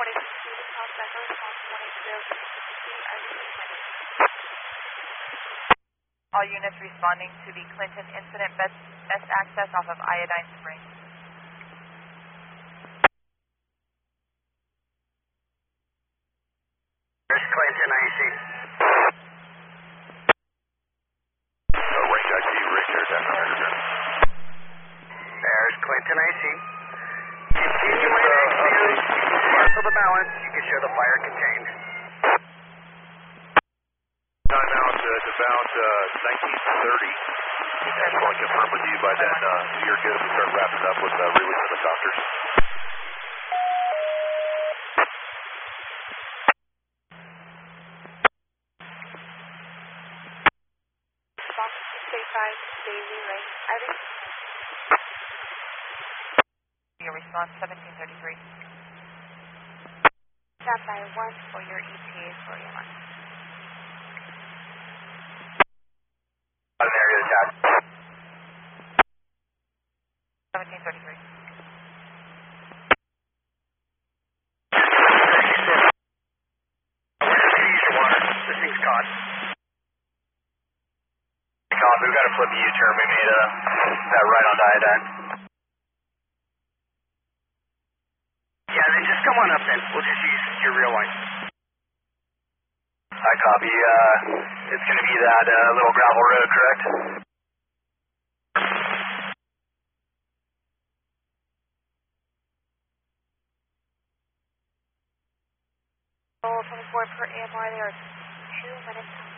All units responding to the Clinton incident, best access off of Iodine Springs. There's Clinton IC. Range IC, Richard, There's Clinton IC. Continue in parcel the balance, you can show the fire contained. Time out at about 19:30. I just want to confirm with you by then you're good if we start wrapping up with releasing the doctors. Your response 1733. Stand by 1 for your ETA for your line. An area attack. 1733. This thing's caught. Copy, we got to flip a U-turn. We made that right on Iodine. Yeah, then just come on up then. We'll just use your real line. I copy. It's going to be that little gravel road, correct? Roll 24 per AMR, there are 2 minutes.